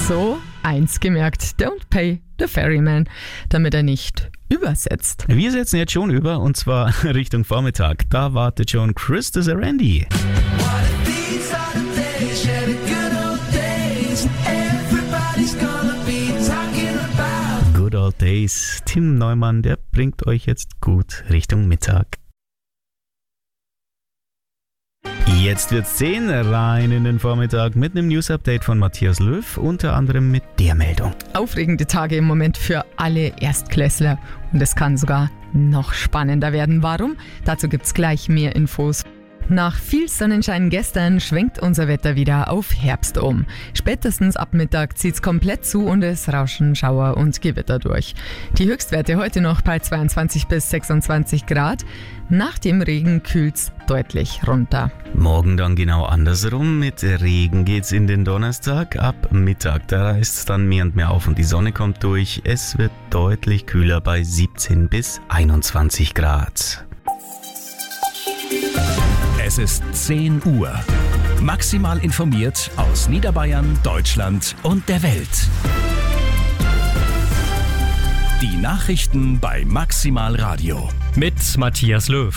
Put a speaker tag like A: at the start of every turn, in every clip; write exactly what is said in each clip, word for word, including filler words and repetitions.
A: So, eins gemerkt, don't pay the ferryman, damit er nicht übersetzt.
B: Wir setzen jetzt schon über, und zwar Richtung Vormittag. Da wartet schon Krista Sarandi. Good Old Days. Tim Neumann, der bringt euch jetzt gut Richtung Mittag. Jetzt wird's zehn, rein in den Vormittag mit einem News-Update von Matthias Löw, unter anderem mit der Meldung.
A: Aufregende Tage im Moment für alle Erstklässler und es kann sogar noch spannender werden. Warum? Dazu gibt's gleich mehr Infos. Nach viel Sonnenschein gestern schwenkt unser Wetter wieder auf Herbst um. Spätestens ab Mittag zieht's komplett zu und es rauschen Schauer und Gewitter durch. Die Höchstwerte heute noch bei zweiundzwanzig bis sechsundzwanzig Grad. Nach dem Regen kühlt's deutlich runter.
B: Morgen dann genau andersrum. Mit Regen geht's in den Donnerstag. Ab Mittag, da reißt's dann mehr und mehr auf und die Sonne kommt durch. Es wird deutlich kühler bei siebzehn bis einundzwanzig Grad.
C: Es ist zehn Uhr. Maximal informiert aus Niederbayern, Deutschland und der Welt. Die Nachrichten bei Maximal Radio.
D: Mit Matthias Löw.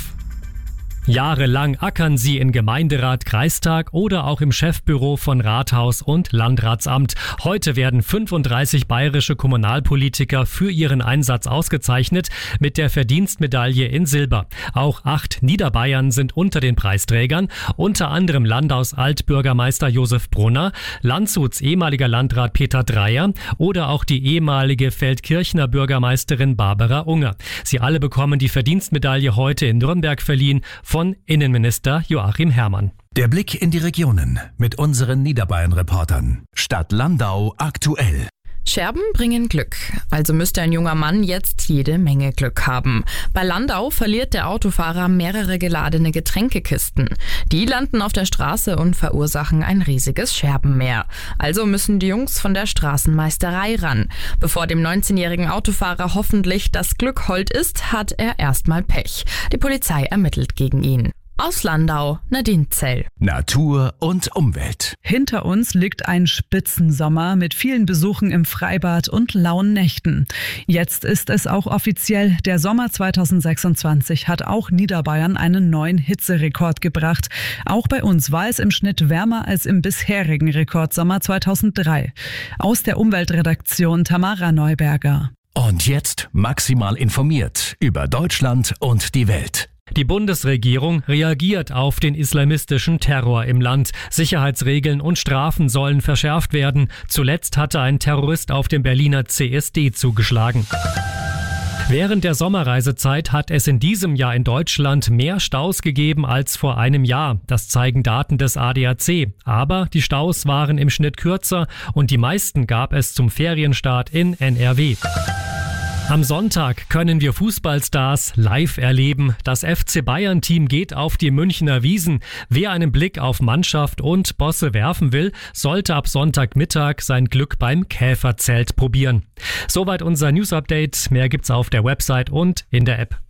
D: Jahrelang ackern sie in Gemeinderat, Kreistag oder auch im Chefbüro von Rathaus und Landratsamt. Heute werden fünfunddreißig bayerische Kommunalpolitiker für ihren Einsatz ausgezeichnet mit der Verdienstmedaille in Silber. Auch acht Niederbayern sind unter den Preisträgern, unter anderem Landaus Altbürgermeister Josef Brunner, Landshuts ehemaliger Landrat Peter Dreier oder auch die ehemalige Feldkirchner Bürgermeisterin Barbara Unger. Sie alle bekommen die Verdienstmedaille heute in Nürnberg verliehen von Innenminister Joachim Herrmann.
C: Der Blick in die Regionen mit unseren Niederbayern-Reportern. Stadt Landau aktuell.
E: Scherben bringen Glück, also müsste ein junger Mann jetzt jede Menge Glück haben. Bei Landau verliert der Autofahrer mehrere geladene Getränkekisten. Die landen auf der Straße und verursachen ein riesiges Scherbenmeer. Also müssen die Jungs von der Straßenmeisterei ran. Bevor dem neunzehnjährigen Autofahrer hoffentlich das Glück hold ist, hat er erstmal Pech. Die Polizei ermittelt gegen ihn. Aus Landau, Nadine Zell.
C: Natur und Umwelt.
F: Hinter uns liegt ein Spitzensommer mit vielen Besuchen im Freibad und lauen Nächten. Jetzt ist es auch offiziell. Der Sommer zweitausendsechsundzwanzig hat auch Niederbayern einen neuen Hitzerekord gebracht. Auch bei uns war es im Schnitt wärmer als im bisherigen Rekordsommer zweitausenddrei. Aus der Umweltredaktion Tamara Neuberger.
C: Und jetzt maximal informiert über Deutschland und die Welt.
D: Die Bundesregierung reagiert auf den islamistischen Terror im Land. Sicherheitsregeln und Strafen sollen verschärft werden. Zuletzt hatte ein Terrorist auf dem Berliner C S D zugeschlagen. Während der Sommerreisezeit hat es in diesem Jahr in Deutschland mehr Staus gegeben als vor einem Jahr. Das zeigen Daten des A D A C. Aber die Staus waren im Schnitt kürzer und die meisten gab es zum Ferienstart in N R W. Am Sonntag können wir Fußballstars live erleben. Das F C Bayern-Team geht auf die Münchner Wiesn. Wer einen Blick auf Mannschaft und Bosse werfen will, sollte ab Sonntagmittag sein Glück beim Käferzelt probieren. Soweit unser News-Update. Mehr gibt's auf der Website und in der App.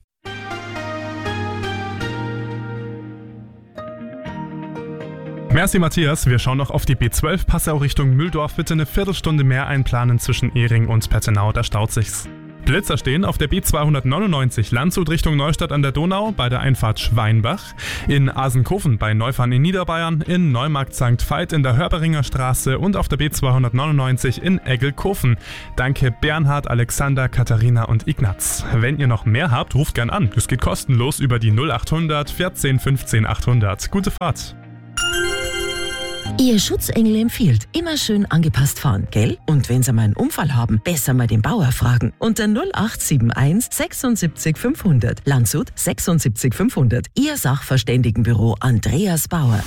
G: Merci Matthias, wir schauen noch auf die B zwölf Passau Richtung Mühldorf. Bitte eine Viertelstunde mehr einplanen zwischen Ehring und Pettenau, da staut sich's. Blitzer stehen auf der B zweihundertneunundneunzig Landshut Richtung Neustadt an der Donau bei der Einfahrt Schweinbach, in Asenkofen bei Neufahren in Niederbayern, in Neumarkt Sankt Veit in der Hörberinger Straße und auf der B zweihundertneunundneunzig in Eggelkofen. Danke Bernhard, Alexander, Katharina und Ignaz. Wenn ihr noch mehr habt, ruft gern an. Das geht kostenlos über die null achthundert vierzehn fünfzehn achthundert. Gute Fahrt!
H: Ihr Schutzengel empfiehlt, immer schön angepasst fahren, gell? Und wenn Sie mal einen Unfall haben, besser mal den Bauer fragen. Unter null acht sieben eins sechsundsiebzig fünfhundert. Landshut sechsundsiebzig fünfhundert. Ihr Sachverständigenbüro Andreas Bauer.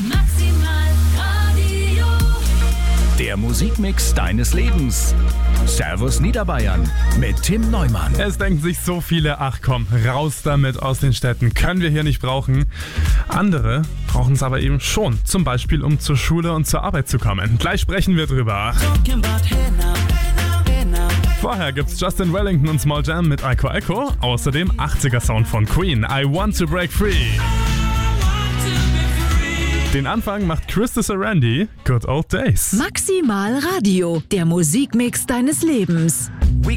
C: Der Musikmix deines Lebens. Servus Niederbayern mit Tim Neumann.
G: Es denken sich so viele, ach komm, raus damit aus den Städten, können wir hier nicht brauchen. Andere brauchen es aber eben schon, zum Beispiel um zur Schule und zur Arbeit zu kommen. Gleich sprechen wir drüber. Vorher gibt's Justin Wellington und Small Jam mit Echo Echo, außerdem achtziger Sound von Queen, I Want to Break Free. Den Anfang macht Christopher Randy, Good Old Days.
I: Maximal Radio, der Musikmix deines Lebens.